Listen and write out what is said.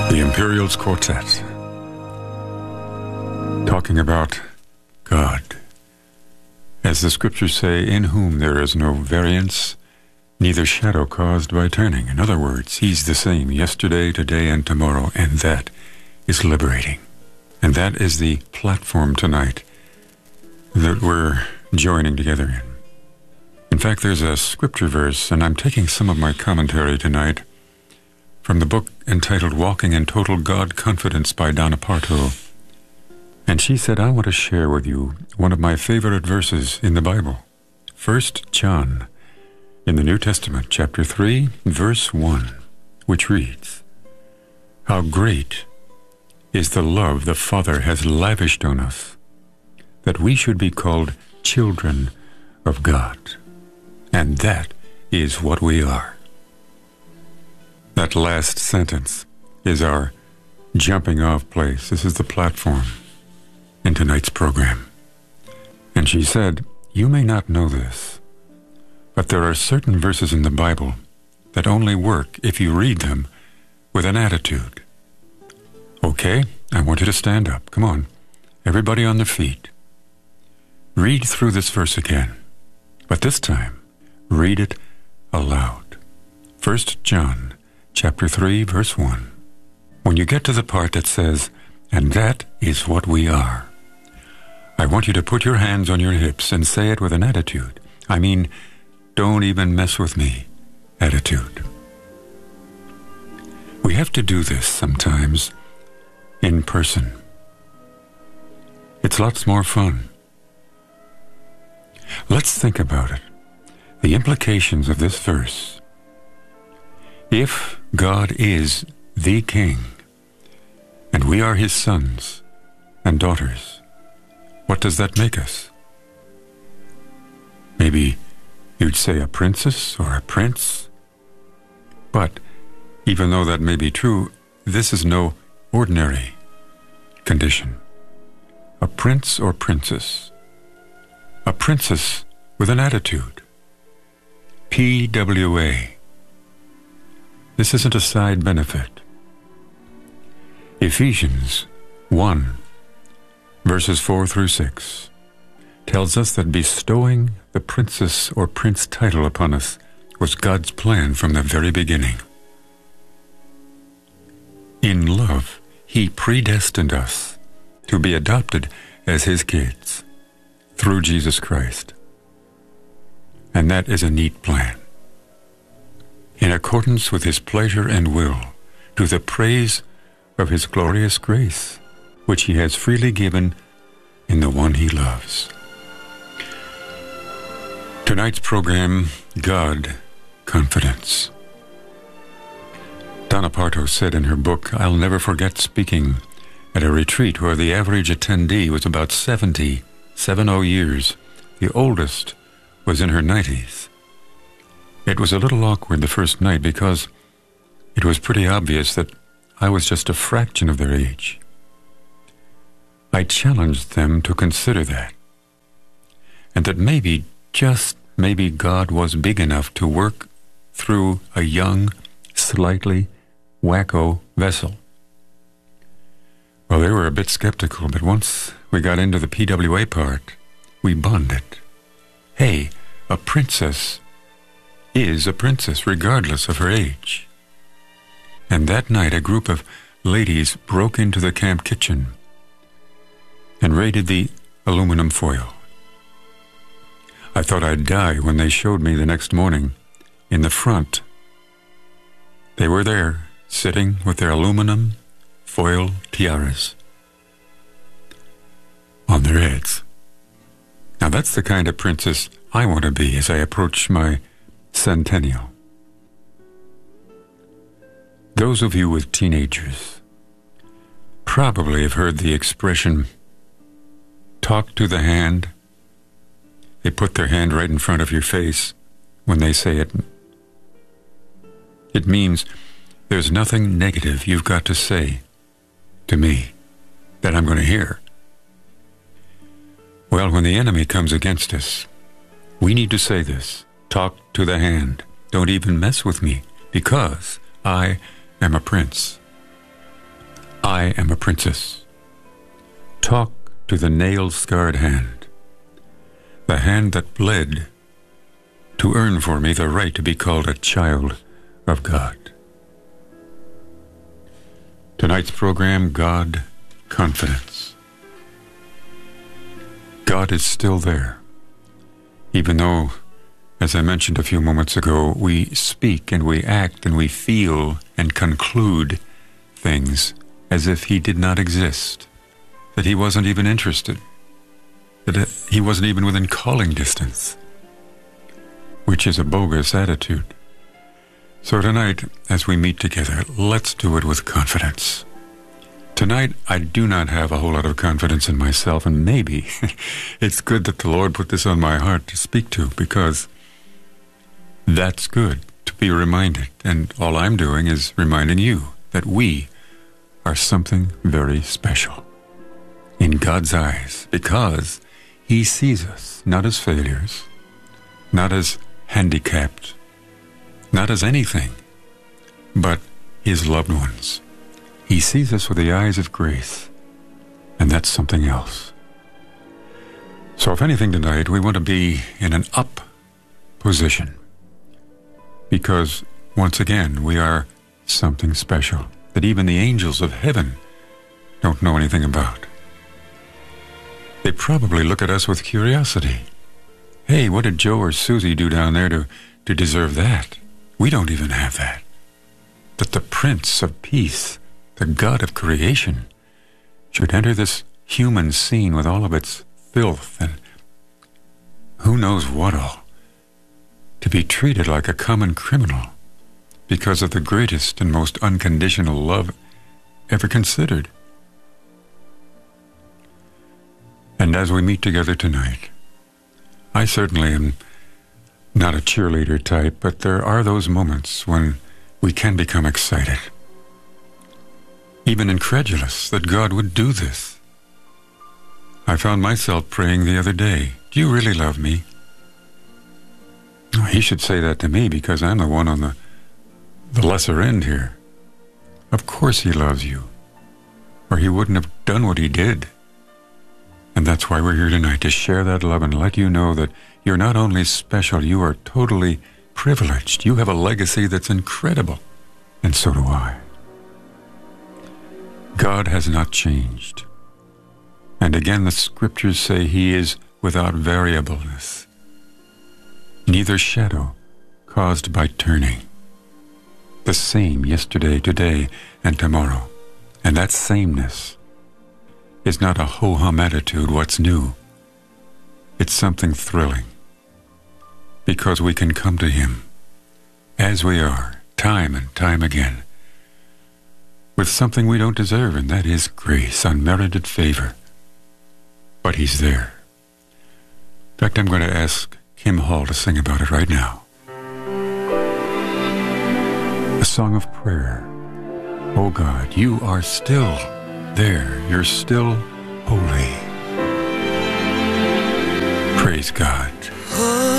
The Imperials Quartet, talking about God. As the scriptures say, in whom there is no variance, neither shadow caused by turning. In other words, He's the same yesterday, today, and tomorrow, and that is liberating. And that is the platform tonight that we're joining together in. In fact, there's a scripture verse, and I'm taking some of my commentary tonight from the book entitled Walking in Total God Confidence by Donna Parto. And she said, I want to share with you one of my favorite verses in the Bible. 1 John in the New Testament, chapter 3, verse 1, which reads, How great is the love the Father has lavished on us, that we should be called children of God. And that is what we are. That last sentence is our jumping off place. This is the platform in tonight's program. And she said, you may not know this, but there are certain verses in the Bible that only work if you read them with an attitude. Okay, I want you to stand up. Come on, everybody on their feet. Read through this verse again, but this time, read it aloud. 1 John chapter 3, verse 1. When you get to the part that says, and that is what we are, I want you to put your hands on your hips and say it with an attitude. I mean, don't even mess with me attitude. We have to do this sometimes in person. It's lots more fun. Let's think about it. The implications of this verse. If God is the King, and we are His sons and daughters, what does that make us? Maybe you'd say a princess or a prince. But even though that may be true, this is no ordinary condition. A prince or princess. A princess with an attitude. PWA. This isn't a side benefit. Ephesians 1, verses 4 through 6, tells us that bestowing the princess or prince title upon us was God's plan from the very beginning. In love, He predestined us to be adopted as His kids through Jesus Christ. And that is a neat plan. In accordance with His pleasure and will, to the praise of His glorious grace, which He has freely given in the one He loves. Tonight's program, God Confidence. Donna Parto said in her book, I'll never forget speaking at a retreat where the average attendee was about 70 years. The oldest was in her 90s. It was a little awkward the first night because it was pretty obvious that I was just a fraction of their age. I challenged them to consider that, and that maybe, just maybe, God was big enough to work through a young, slightly wacko vessel. Well, they were a bit skeptical, but once we got into the PWA part, we bonded. Hey, a princess is a princess regardless of her age. And that night a group of ladies broke into the camp kitchen and raided the aluminum foil. I thought I'd die when they showed me the next morning in the front. They were there, sitting with their aluminum foil tiaras on their heads. Now that's the kind of princess I want to be as I approach my centennial. Those of you with teenagers probably have heard the expression, talk to the hand. They put their hand right in front of your face when they say it. It means there's nothing negative you've got to say to me that I'm going to hear. Well, when the enemy comes against us, we need to say this. Talk to the hand. Don't even mess with me, because I am a prince. I am a princess. Talk to the nail-scarred hand, the hand that bled to earn for me the right to be called a child of God. Tonight's program, God, Confidence. God is still there, even though, as I mentioned a few moments ago, we speak and we act and we feel and conclude things as if He did not exist, that He wasn't even interested, that He wasn't even within calling distance, which is a bogus attitude. So tonight, as we meet together, let's do it with confidence. Tonight, I do not have a whole lot of confidence in myself, and maybe it's good that the Lord put this on my heart to speak to, because that's good to be reminded. And all I'm doing is reminding you that we are something very special in God's eyes, because He sees us not as failures, not as handicapped, not as anything, but His loved ones. He sees us with the eyes of grace, and that's something else. So if anything tonight, we want to be in an up position, because once again, we are something special that even the angels of heaven don't know anything about. They probably look at us with curiosity. Hey, what did Joe or Susie do down there to deserve that? We don't even have that. That the Prince of Peace, the God of creation, should enter this human scene with all of its filth and who knows what all, to be treated like a common criminal because of the greatest and most unconditional love ever considered. And as we meet together tonight, I certainly am not a cheerleader type, but there are those moments when we can become excited, even incredulous that God would do this. I found myself praying the other day, do you really love me? He should say that to me because I'm the one on the lesser end here. Of course He loves you, or He wouldn't have done what He did. And that's why we're here tonight, to share that love and let you know that you're not only special, you are totally privileged. You have a legacy that's incredible, and so do I. God has not changed. And again, the scriptures say He is without variableness, neither shadow caused by turning. The same yesterday, today, and tomorrow. And that sameness is not a ho-hum attitude, what's new. It's something thrilling, because we can come to Him as we are, time and time again, with something we don't deserve, and that is grace, unmerited favor. But He's there. In fact, I'm going to ask Kim Hall to sing about it right now. A song of prayer. Oh God, You are still there. You're still holy. Praise God.